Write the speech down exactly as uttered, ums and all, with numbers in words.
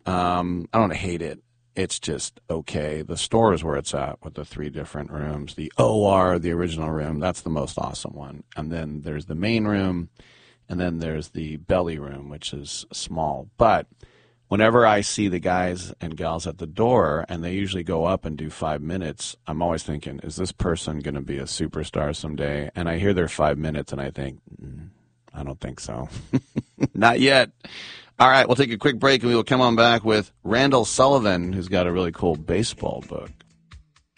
Um, I don't hate it. It's just okay. The store is where it's at with the three different rooms. The O R, the original room, that's the most awesome one. And then there's the main room, and then there's the belly room, which is small. But whenever I see the guys and gals at the door, and they usually go up and do five minutes, I'm always thinking, is this person going to be a superstar someday? And I hear their five minutes, and I think, mm, I don't think so. Not yet. All right, we'll take a quick break, and we will come on back with Randall Sullivan, who's got a really cool baseball book.